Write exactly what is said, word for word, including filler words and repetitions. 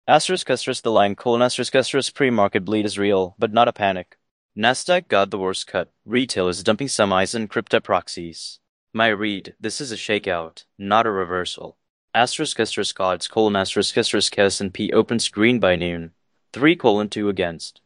Asterisk asterisk the line colon asterisk asterisk pre-market bleed is real, but not a panic. Nasdaq got the worst cut. Retail is dumping semis and crypto proxies. My read, this is a shakeout, not a reversal. Asterisk asterisk odds colon asterisk asterisk S and P opens green by noon. three colon two against.